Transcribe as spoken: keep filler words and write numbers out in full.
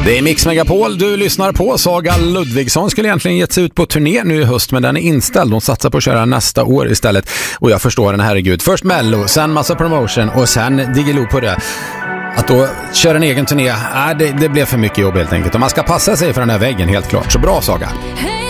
Det är Mix Megapol du lyssnar på. Saga Ludvigsson skulle egentligen gett sig ut på turné nu i höst, men den är inställd. De satsar på att köra nästa år istället. Och jag förstår den, herregud. Först Mello, sen massa promotion och sen Diggiloo på det. Att då köra en egen turné, äh, det, det blev för mycket jobb helt enkelt. Och man ska passa sig för den här väggen, helt klart. Så bra, Saga. Hey!